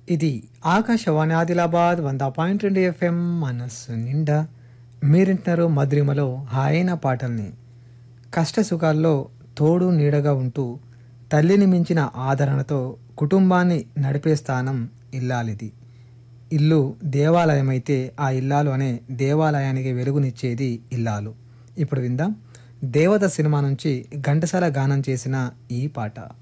ఇది ఆకాశవాణి ఆదిలాబాద్ 100.2 ఎఫ్ఎం మనస్సు నిండా. మీరింటున్నారు మధురిమలో హాయైన పాటల్ని. కష్ట సుఖాల్లో తోడు నీడగా ఉంటూ తల్లిని మించిన ఆదరణతో కుటుంబాన్ని నడిపే స్థానం ఇల్లాలిది. ఇల్లు దేవాలయమైతే ఆ ఇల్లాలు అనే దేవాలయానికి వెలుగునిచ్చేది ఇల్లాలు. ఇప్పుడు విందాం దేవత సినిమా నుంచి ఘంటసాల గానం చేసిన ఈ పాట.